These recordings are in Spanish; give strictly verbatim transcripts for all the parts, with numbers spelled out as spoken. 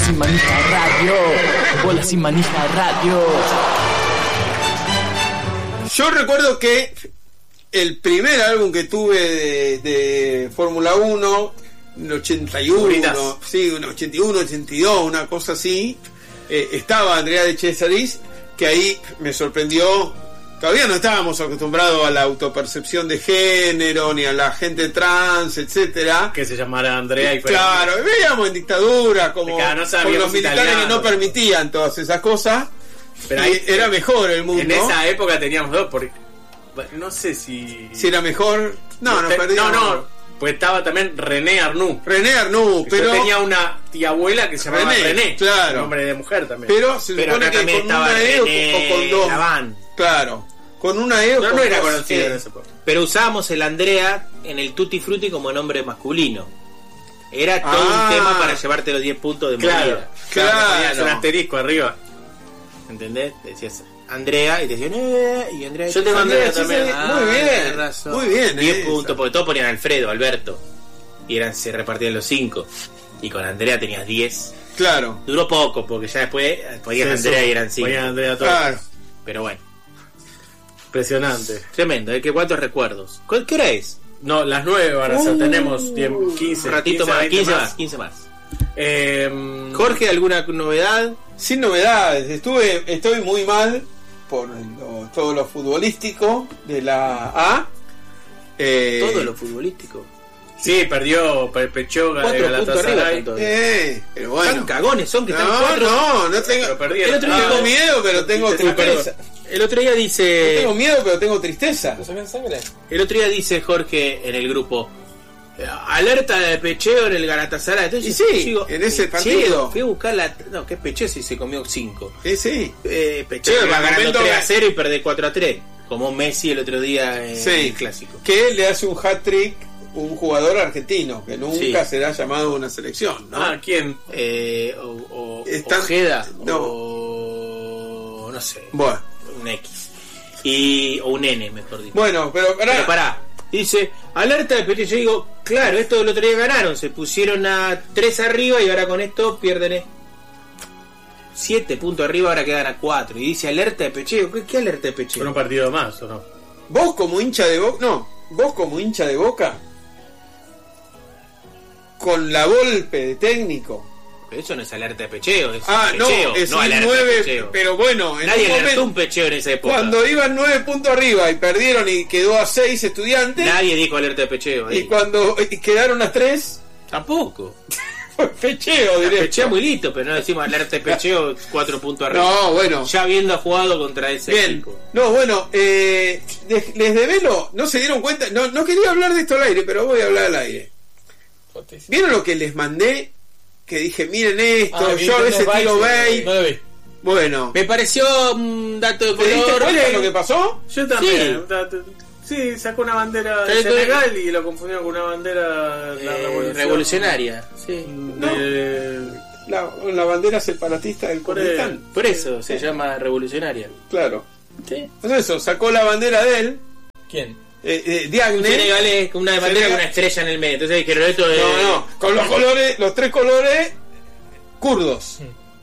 sin manija radio. Bola sin manija radio. Yo recuerdo que el primer álbum que tuve de, de Fórmula uno, en ochenta y uno, Furitas. sí, en ochenta y uno, ochenta y dos, una cosa así, eh, estaba Andrea de Cesaris, que ahí me sorprendió. Todavía no estábamos acostumbrados a la autopercepción de género, ni a la gente trans, etcétera. Que se llamara Andrea y fuera. Claro, veíamos en dictadura como claro, no con los militares italiano, que no permitían todas esas cosas. Pero ahí, era mejor el mundo. En esa época teníamos dos, porque no sé si... Si era mejor... No, no, te, perdíamos. No, no, pues estaba también René Arnoux. René Arnoux, pero... Yo tenía una tía abuela que se llamaba René, René claro. Nombre de mujer también. Pero se pero supone que con una E o con dos. Laván. Claro. Con una E o no, con no era dos. conocido E. en ese pueblo. Pero usábamos el Andrea en el Tutti Frutti como nombre masculino. Era todo ah, un tema para llevarte los diez puntos de claro, movida. Claro, claro. Un asterisco arriba. ¿Entendés? Te decías Andrea y te decían eh, y Andrea. Yo tengo Andrea también. Ah, muy bien. Razón. Muy bien. diez eh, puntos, porque todos ponían Alfredo, Alberto. Y eran, se repartían los cinco. Y con Andrea tenías diez. Claro. Duró poco, porque ya después podías sí, Andrea sí. y eran cinco. Podían Andrea todos. Claro. Pero bueno. Impresionante. Tremendo, ¿eh? ¿Qué cuántos recuerdos? ¿Qué hora es? No, las nueve van a ser. Uh, Tenemos diez, quince. Un ratito más, quince más. más, quince más. Eh, Jorge, ¿alguna novedad? Sin novedades. Estuve, estoy muy mal por lo, todo lo futbolístico de la A. Eh, Todo lo futbolístico. Sí, perdió Pechoga de Cuatro puntos arriba. Galatasaray. Tanto. Eh, pero bueno. Tan cagones son que están No, cuatro. no, no tengo. Pero perdieron. El otro No día- tengo miedo, pero tengo Sí, tristeza. El otro día No dice. tengo miedo, pero tengo tristeza. El otro día dice Jorge en el grupo. eh, Alerta de pecheo en el Galatasaray. Entonces, Y sí, digo, en ese pecheo, partido. Fui a buscar la. No, ¿qué pecheo si se comió cinco? Sí, sí. Eh, pecheo Pero va en el ganando momento tres a que- cero y perdés cuatro a tres. Como Messi el otro día en Sí. el clásico. Que le hace un hat-trick un jugador argentino que nunca Sí. será llamado a una selección, ¿no? Ah, ¿quién? Eh, o, o, Están- Ojeda. no. O. No sé. Bueno, Un X. Y, o un N, mejor dicho. bueno, pero pará. Pero pará, dice, alerta de pecheo. Yo digo, claro, esto del otro día ganaron, se pusieron a tres arriba y ahora con esto pierden eh, siete puntos arriba, ahora quedan a cuatro. Y dice alerta de pecheo. ¿Qué, qué alerta de Con pecheo? un partido más, ¿o no? Vos como hincha de Boca, no, vos como hincha de Boca, con la golpe de técnico. Pero eso no es alerta de pecheo, es Ah, no, pecheo, es no ir alerta nueve, de pecheo. pero bueno, en Nadie un alertó momento, un pecheo en esa época. cuando iban nueve puntos arriba y perdieron y quedó a seis Estudiantes, Nadie dijo alerta de pecheo. ahí. y cuando y quedaron a tres, Tampoco. fue pecheo directo. Pecheo muy listo, pero no decimos alerta de pecheo, cuatro puntos arriba. No, bueno. Ya habiendo jugado contra ese Bien, equipo. no, bueno, eh, les, les develo, no se dieron cuenta, no, no quería hablar de esto al aire, pero voy a hablar al aire. ¿Vieron lo que les mandé? Que dije, miren esto, Ah, yo a veces tiro bait. No lo vi. Bueno, Me pareció un dato de ¿te diste color. cuenta de lo que pasó? Yo también. Sí, sacó una bandera de Sí, Senegal y lo confundió con una bandera de la Eh, revolución. revolucionaria. Sí. De- La, la bandera separatista del Por Kurdistán. Por eso se llama revolucionaria. Claro. Sí. Entonces eso, sacó la bandera de él, ¿Quién? eh, eh, Un Diagne. senegalés con una bandera Senegal- con una estrella en el medio. Entonces dijeron esto de. No, no, con los colores, los tres colores kurdos.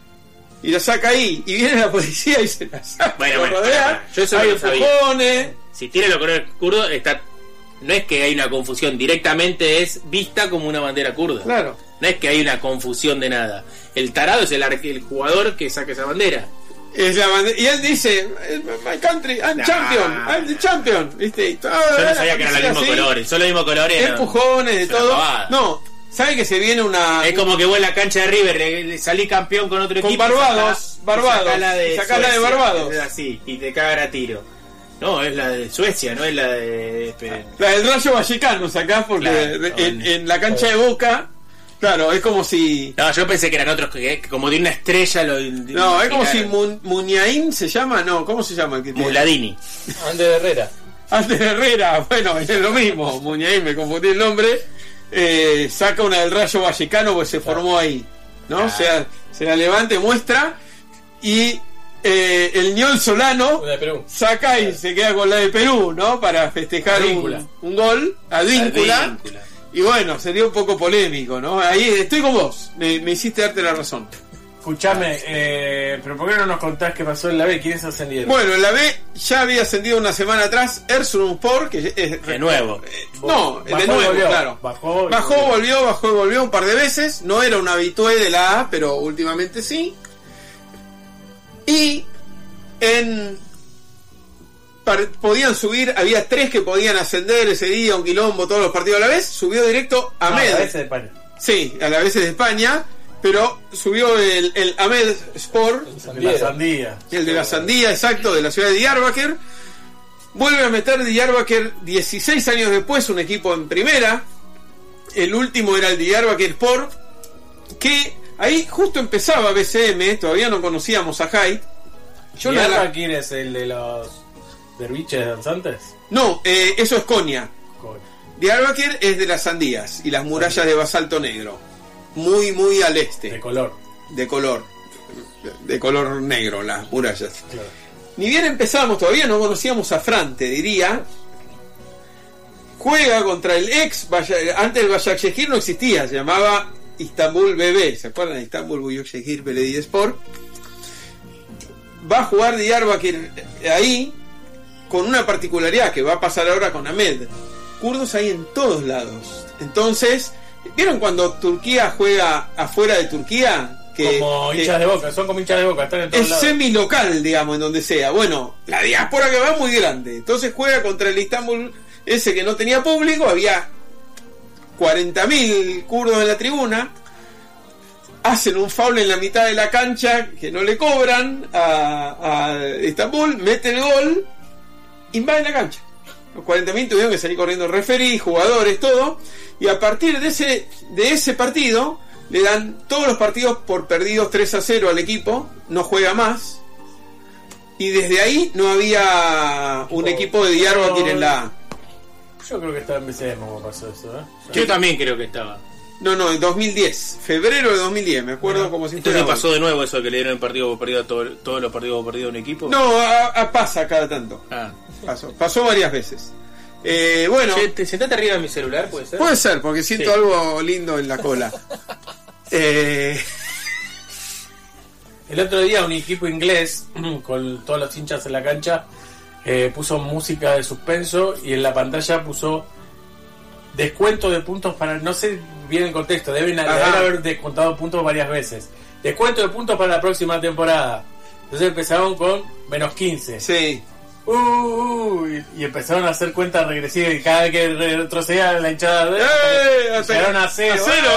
Y lo saca ahí, y viene la policía y se la saca. Bueno, lo bueno, rodea, pará, pará. Yo eso no hay lo sabía. empujones. Si tiene los colores kurdos, está. No es que hay una confusión, directamente es vista como una bandera kurda. Claro. No es que hay una confusión de nada. El tarado es el, ar- el jugador que saca esa bandera. Es la bandera, y él dice, my country, I'm Nah. champion, I'm the champion. ¿Viste? Y toda Yo no la sabía que eran los policía mismos así, colores. Son los mismos colores. no. empujones, de Es una todo. pavada. No, ¿sabe que se viene una... Es como que vos en la cancha de River le, le salí campeón con otro Con equipo. y Barbados, sacá- y Barbados, sacá la de y sacá la de Suecia, Barbados. Es así, y te cagan a tiro. No, es la de Suecia, no es la de. esperen. La del Rayo Vallecano sacás porque Claro, en, no, en la cancha de Boca, claro, es como si... No, yo pensé que eran otros que, que como de una estrella lo. No, es como si tiraron. Mun- Muniain se llama, no, ¿cómo se llama? el que tiene? Muladini. Ander Herrera. Antes de Herrera, bueno, es lo mismo, Muniain, me confundí el nombre, eh, saca una del Rayo Vallecano porque se formó ahí, ¿no? Ah. O sea, se la levante, muestra, y eh, el Ñol Solano Una de Perú. saca y se queda con la de Perú, ¿no? Para festejar un, Advíncula. un gol, Advíncula. Advíncula. Y bueno, sería un poco polémico, ¿no? Ahí estoy con vos, me, me hiciste darte la razón. Escuchame, eh, pero ¿por qué no nos contás qué pasó en la B? ¿Quiénes ascendieron? Bueno, en la B ya había ascendido una semana atrás Erzurumspor, que es De nuevo. eh, no, Bajó de y nuevo, volvió. claro. Bajó y Bajó, volvió. volvió, bajó y volvió un par de veces. No era un habitué de la A, pero últimamente sí. Y en par- podían subir, había tres que podían ascender ese día, un quilombo, todos los partidos a la vez. Subió directo a Ah, Med. a veces de España. Sí, a la vez de España, pero subió el, el Ahmed Sport, De la sandía. el de la Sandía, exacto, de la ciudad de Diyarbakir. Vuelve a meter Diyarbakir dieciséis años después un equipo en primera. El último era el Diyarbakir Sport, que ahí justo empezaba B C M, todavía no conocíamos a Haidt. Yo la- la- ¿Quién es el de los derviches danzantes? No, eh, eso es Konya. Coño. Diyarbakir es de las Sandías y las murallas de basalto negro. Muy, muy al De este, color. de color. De color negro, las murallas. Claro. Ni bien empezamos, todavía no conocíamos a Fran, te diría. Juega contra el ex, Baya- antes el Başakşehir no existía, se llamaba Istanbul B B, ¿se acuerdan? Istanbul Başakşehir Belediyespor. Va a jugar Diyarbakir ahí, con una particularidad que va a pasar ahora con Ahmed. Kurdos hay en todos lados. Entonces, ¿vieron cuando Turquía juega afuera de Turquía? Que, Como que- hinchas de Boca, son como hinchas de Boca, están en todos es lados. semi-local, digamos, en donde sea. Bueno, la diáspora que va es muy grande. Entonces juega contra el Istanbul, ese que no tenía público. Había cuarenta mil kurdos en la tribuna. Hacen un foul en la mitad de la cancha que no le cobran a, a Istanbul. Mete el gol. Invade la cancha. Los cuarenta mil tuvieron que salir corriendo referí, jugadores, todo. Y a partir de ese, de ese partido, le dan todos los partidos por perdidos tres a cero al equipo. No juega más. Y desde ahí no había un Oh, equipo de Diyarbakir en la A. Yo creo que estaba en B C M cuando pasó eso, ¿eh? Yo también creo que estaba. No, no, en dos mil diez. Febrero de dos mil diez, me acuerdo como si Entonces fuera pasó hoy. de nuevo eso de que le dieron el partido por perdido a todo- todos los partidos por perdido a un equipo. No, a- a- pasa cada tanto. Ah. Pasó, pasó varias veces. Eh, bueno, Che, ¿te sentaste arriba de mi celular? ¿Puede ser? puede ser, porque siento Sí. algo lindo en la cola. eh, El otro día un equipo inglés, con todos los hinchas en la cancha, eh, puso música de suspenso y en la pantalla puso descuento de puntos para... No sé bien el contexto, deben, Ajá. deben haber descontado puntos varias veces. Descuento de puntos para la próxima temporada. Entonces empezaron con menos quince. sí. Uh, uh, y, y empezaron a hacer cuentas regresivas y cada vez que retrocedía la hinchada de... ¡Eh! A llegaron a cero. A cero,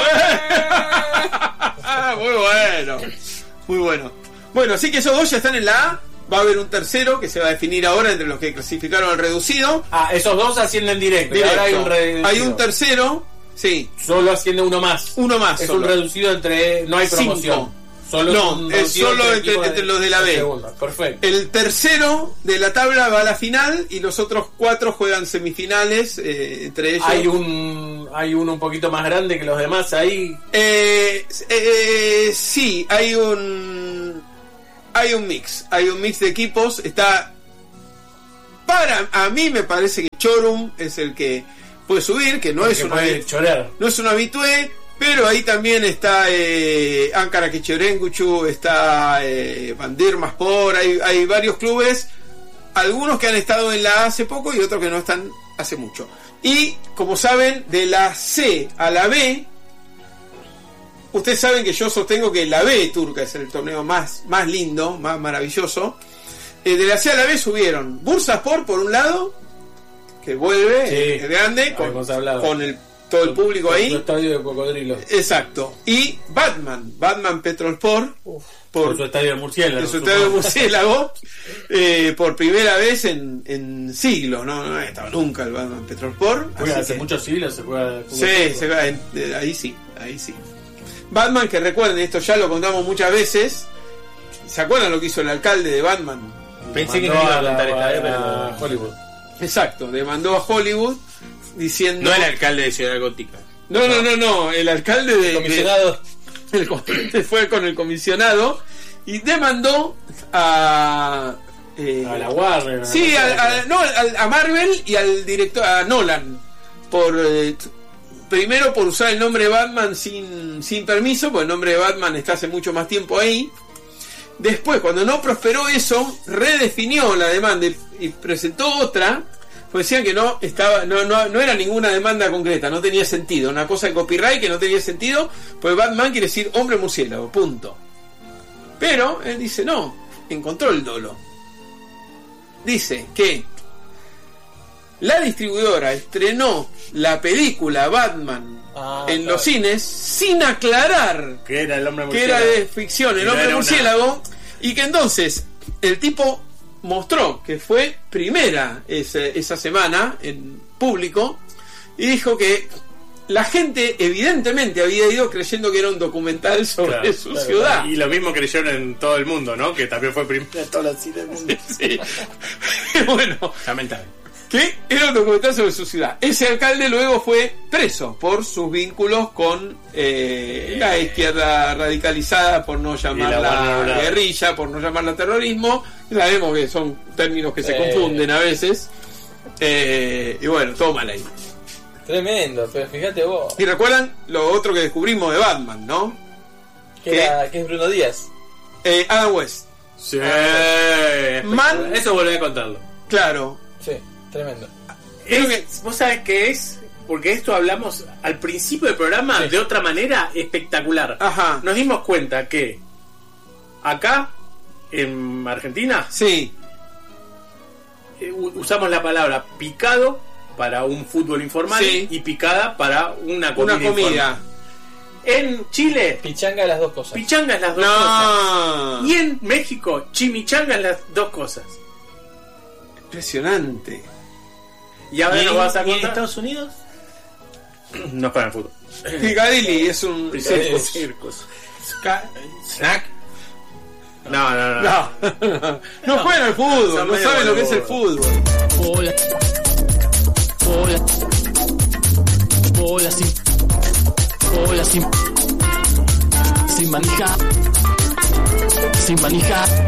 ¿eh? Muy bueno. Muy bueno. Bueno, así que esos dos ya están en la A. Va a haber un tercero que se va a definir ahora entre los que clasificaron al reducido. Ah, esos dos ascienden directo. Y Directo. ahora hay un reducido. Hay un tercero. Sí, Solo asciende uno más. uno más. Es solo. un reducido entre... No hay promoción. Cinco. Solo No, un es reducido solo entre- equipos entre los de la B. segunda. Perfecto. El tercero de la tabla va a la final y los otros cuatro juegan semifinales, eh, entre ellos. Hay un hay uno un poquito más grande que los demás ahí. Eh, eh, sí, hay un hay un mix, hay un mix de equipos. Está para a mí me parece que Çorum es el que puede subir, que no es que una puede chorar. no es un habitué, pero ahí también está eh, Ankara Keçiörenguçu, está eh, Bandırmaspor, hay, hay varios clubes, algunos que han estado en la A hace poco y otros que no están hace mucho. Y como saben, de la C a la B, ustedes saben que yo sostengo que la B turca es el torneo más, más lindo, más maravilloso. Eh, de la C a la B subieron Bursaspor por un lado, que vuelve, Sí, eh, es grande, con, habíamos hablado. con el, todo el público Con ahí. su estadio de cocodrilos. Exacto. Y Batman, Batman Petrolspor, Por por su estadio de murciélago. en su estadio de murciélago, eh, por primera vez en, en siglos, ¿no? No ha estado nunca el Batman Petrolspor. Juega así hace que- muchos siglos se juega. fútbol Sí, turco. se va, en- eh, ahí sí, ahí sí. Batman, que recuerden, esto ya lo contamos muchas veces. ¿Se acuerdan lo que hizo el alcalde de Batman? Pensé que Mandó no iba a la- contar esta vez, a pero... Hollywood. Exacto, demandó a Hollywood diciendo... No el alcalde de Ciudad Gótica. no, no, no, no, el alcalde de... Comisionado. El co- fue con el comisionado y demandó a... eh, A la Warner. sí, a- a, a- no, al- a Marvel y al director, a Nolan, por... eh, t- primero por usar el nombre Batman sin con sin permiso, porque el nombre de Batman está hace mucho más tiempo ahí. Después, cuando no prosperó eso, redefinió la demanda y, y presentó otra, pues decían que no estaba, no, no, no era ninguna demanda concreta, no tenía sentido, una cosa de copyright que no tenía sentido, pues Batman quiere decir hombre murciélago, punto. Pero él dice, no, encontró el dolo. Dice que la distribuidora estrenó la película Batman Ah, en claro. los cines sin aclarar Que era el hombre que murciélago. era de ficción, el No hombre era una- murciélago, y que entonces el tipo mostró que fue primera ese- esa semana en público y dijo que la gente evidentemente había ido creyendo que era un documental sobre Claro, su claro. ciudad. Y lo mismo creyeron en todo el mundo, ¿no? Que también fue primero en todos los cines del mundo. Sí. Bueno, Lamentable. que era un documental sobre su ciudad. Ese alcalde luego fue preso por sus vínculos con eh, la izquierda radicalizada, por no llamarla Warner guerrilla, por no llamarla terrorismo. Sabemos que son términos que se Eh. confunden a veces. Eh, y bueno, todo mal ahí. Tremendo, pero fíjate vos. Y recuerdan lo otro que descubrimos de Batman, ¿no? Que, ¿Qué? era, que es Bruno Díaz. Eh, Adam West. Sí. Man- Eso volví a contarlo. Claro. Sí, tremendo. Creo que- Es- ¿Vos sabés qué es? Porque esto hablamos al principio del programa Sí. de otra manera espectacular. Ajá. Nos dimos cuenta que acá, en Argentina, Sí. eh, u- usamos la palabra picado para un fútbol informal Sí. y picada para una comida. Una comida. informal. En Chile, Pichanga las dos cosas. pichanga es las dos cosas. No. Y en México, chimichanga es las dos cosas. Impresionante. Y ahora ¿Y, nos vas a y en contar. Estados Unidos? No juegan fútbol. Piccadilly es un Circus. circus. Circus. Ca- ¿Snack? No, no, no. No, no juegan al fútbol, Son no medio saben lo que es el boludos. fútbol. Bola. Bola. Bola sin. Bola sin. Sin manija. Sin manija.